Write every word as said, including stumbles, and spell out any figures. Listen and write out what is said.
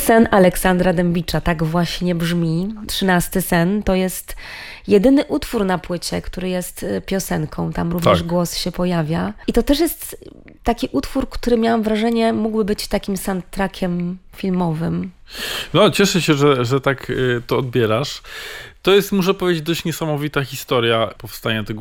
sen Aleksandra Dębicza, tak właśnie brzmi. Trzynasty sen to jest jedyny utwór na płycie, który jest piosenką. Tam również Tak. głos się pojawia. I to też jest taki utwór, który miałam wrażenie mógłby być takim soundtrackiem filmowym. No, cieszę się, że, że tak y, to odbierasz. To jest, muszę powiedzieć, dość niesamowita historia powstania tego